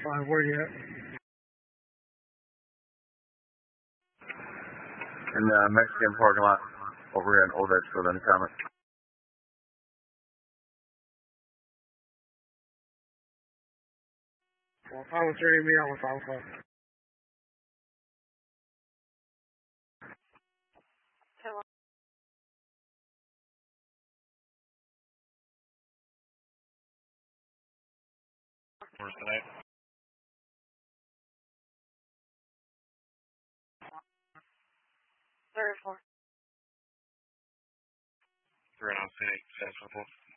5, where you at? In the Mexican parking lot over here in Old Edgefield, any comment? Well, 503, meet out with 5 o'clock. Where's tonight? 34. 3 on City, 7